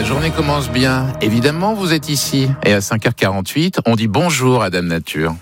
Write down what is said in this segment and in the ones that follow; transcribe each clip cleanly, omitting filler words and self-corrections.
La journée commence bien. Évidemment, vous êtes ici. Et à 5h48, on dit bonjour à Dame Nature.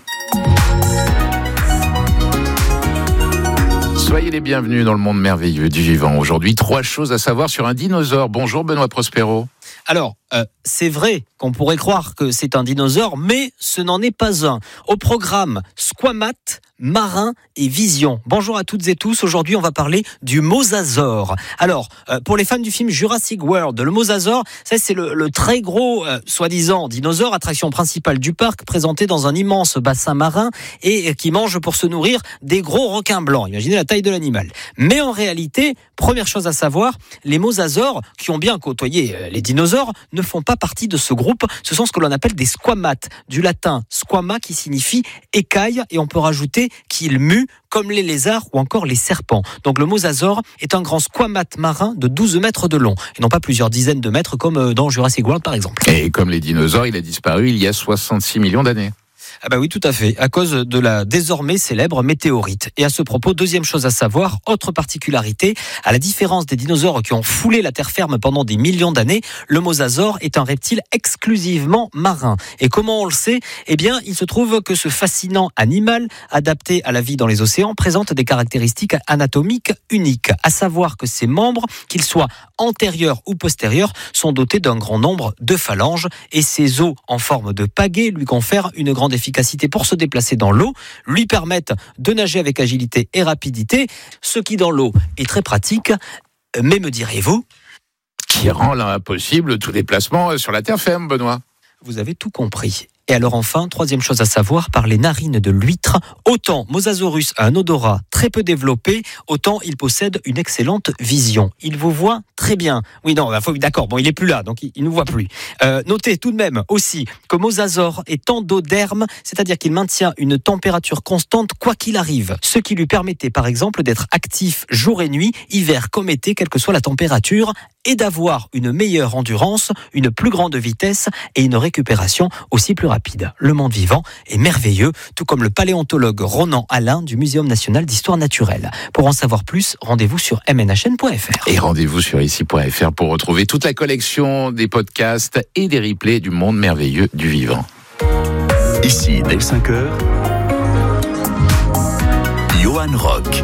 Soyez les bienvenus dans le monde merveilleux du vivant. Aujourd'hui, 3 choses à savoir sur un dinosaure. Bonjour Benoît Prospero. Alors, c'est vrai qu'on pourrait croire que c'est un dinosaure, mais ce n'en est pas un. Au programme, squamate, marin et vision. Bonjour à toutes et tous. Aujourd'hui, on va parler du mosasaure. Alors, pour les fans du film Jurassic World, le mosasaure, ça, c'est le très gros, soi-disant, dinosaure, attraction principale du parc, présenté dans un immense bassin marin et qui mange pour se nourrir des gros requins blancs. Imaginez la taille de l'animal. Mais en réalité, première chose à savoir, les mosasaures, qui ont bien côtoyé les dinosaures, ne font pas partie de ce groupe. Ce sont ce que l'on appelle des squamates, du latin squama qui signifie écaille, et on peut rajouter qu'ils muent comme les lézards ou encore les serpents. Donc le mosasaure est un grand squamate marin de 12 mètres de long, et non pas plusieurs dizaines de mètres comme dans Jurassic World par exemple. Et comme les dinosaures, il a disparu il y a 66 millions d'années. Ah bah oui, tout à fait, à cause de la désormais célèbre météorite. Et à ce propos, deuxième chose à savoir, autre particularité, à la différence des dinosaures qui ont foulé la terre ferme pendant des millions d'années, le mosasaure est un reptile exclusivement marin. Et comment on le sait ? Eh bien, il se trouve que ce fascinant animal, adapté à la vie dans les océans, présente des caractéristiques anatomiques uniques. À savoir que ses membres, qu'ils soient antérieurs ou postérieurs, sont dotés d'un grand nombre de phalanges, et ses os en forme de pagaie lui confèrent une grande efficacité pour se déplacer dans l'eau, lui permettent de nager avec agilité et rapidité, ce qui dans l'eau est très pratique, mais me direz-vous, qui rend impossible tout déplacement sur la terre ferme, Benoît. Vous avez tout compris. Et alors enfin, troisième chose à savoir, par les narines de l'huître, autant Mosasaurus a un odorat très peu développé, autant il possède une excellente vision. Il vous voit très bien. Oui, non, d'accord, bon, il est plus là, donc il nous voit plus. Notez tout de même aussi que Mosasaure est endoderme, c'est-à-dire qu'il maintient une température constante quoi qu'il arrive, ce qui lui permettait par exemple d'être actif jour et nuit, hiver comme été, quelle que soit la température, et d'avoir une meilleure endurance, une plus grande vitesse et une récupération aussi plus rapide. Le monde vivant est merveilleux, tout comme le paléontologue Ronan Alain du Muséum national d'histoire naturelle. Pour en savoir plus, rendez-vous sur mnhn.fr. Et rendez-vous sur ici.fr pour retrouver toute la collection des podcasts et des replays du monde merveilleux du vivant. Ici, dès 5h, Johan Rock.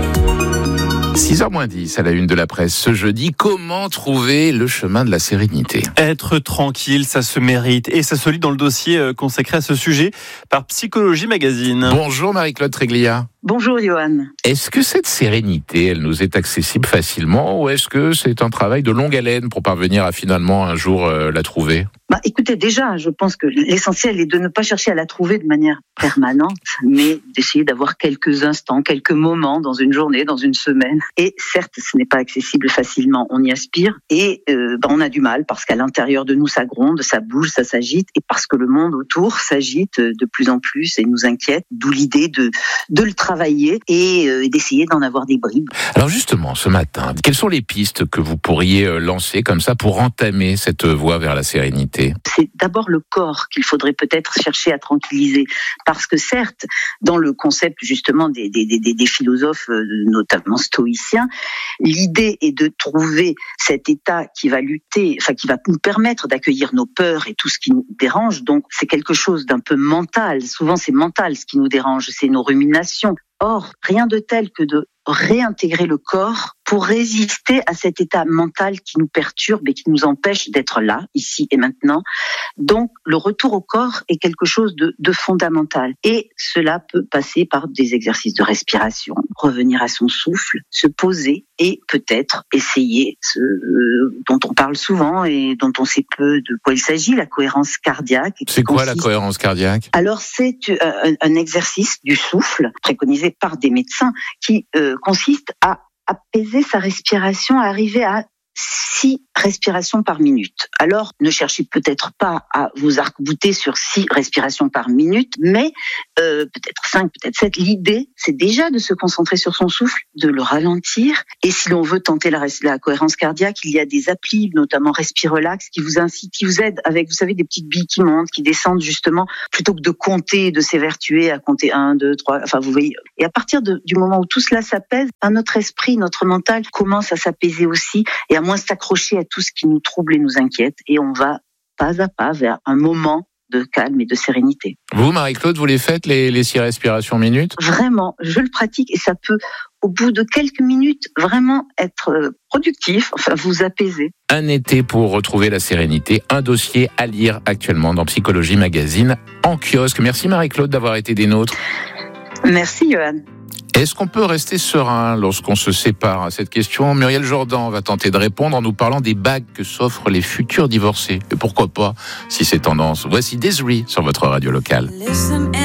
6h-10 à la une de la presse ce jeudi. Comment trouver le chemin de la sérénité ? Être tranquille, ça se mérite. Et ça se lit dans le dossier consacré à ce sujet par Psychologie Magazine. Bonjour Marie-Claude Tréglia. Bonjour Johan. Est-ce que cette sérénité, elle nous est accessible facilement, ou est-ce que c'est un travail de longue haleine pour parvenir à finalement un jour la trouver ? Écoutez, déjà, je pense que l'essentiel est de ne pas chercher à la trouver de manière permanente, mais d'essayer d'avoir quelques instants, quelques moments dans une journée, dans une semaine. Et certes, ce n'est pas accessible facilement, on y aspire, et on a du mal parce qu'à l'intérieur de nous, ça gronde, ça bouge, ça s'agite, et parce que le monde autour s'agite de plus en plus et nous inquiète, d'où l'idée de le travailler et d'essayer d'en avoir des bribes. Alors justement, ce matin, quelles sont les pistes que vous pourriez lancer comme ça pour entamer cette voie vers la sérénité ? C'est d'abord le corps qu'il faudrait peut-être chercher à tranquilliser, parce que certes, dans le concept justement des philosophes, notamment stoïciens, l'idée est de trouver cet état qui va lutter, qui va nous permettre d'accueillir nos peurs et tout ce qui nous dérange. Donc c'est quelque chose d'un peu mental. Souvent c'est mental ce qui nous dérange, c'est nos ruminations. Or, rien de tel que de réintégrer le corps pour résister à cet état mental qui nous perturbe et qui nous empêche d'être là, ici et maintenant. Donc, le retour au corps est quelque chose de fondamental. Et cela peut passer par des exercices de respiration, revenir à son souffle, se poser et peut-être essayer ce dont on parle souvent et dont on sait peu de quoi il s'agit, la cohérence cardiaque. C'est quoi la cohérence cardiaque ? Alors, c'est un exercice du souffle préconisé par des médecins qui consiste à apaiser sa respiration, à arriver à 6 respirations par minute. Alors, ne cherchez peut-être pas à vous arc-bouter sur 6 respirations par minute, mais peut-être 5, peut-être 7. L'idée, c'est déjà de se concentrer sur son souffle, de le ralentir. Et si l'on veut tenter la cohérence cardiaque, il y a des applis, notamment Respirelax, qui vous incitent, qui vous aident avec, vous savez, des petites billes qui montent, qui descendent justement, plutôt que de compter, de s'évertuer à compter 1, 2, 3, enfin vous voyez. Et à partir du moment où tout cela s'apaise, notre esprit, notre mental commence à s'apaiser aussi et à moins s'accrocher s'accrocher à tout ce qui nous trouble et nous inquiète, et on va pas à pas vers un moment de calme et de sérénité. Vous, Marie-Claude, vous les faites, les 6 respirations minutes ? Vraiment, je le pratique et ça peut, au bout de quelques minutes, vraiment être productif, enfin vous apaiser. Un été pour retrouver la sérénité, un dossier à lire actuellement dans Psychologie Magazine en kiosque. Merci Marie-Claude d'avoir été des nôtres. Merci Johan. Est-ce qu'on peut rester serein lorsqu'on se sépare ? À cette question, Muriel Jourdan va tenter de répondre en nous parlant des bagues que s'offrent les futurs divorcés. Et pourquoi pas, si c'est tendance. Voici Desiree sur votre radio locale.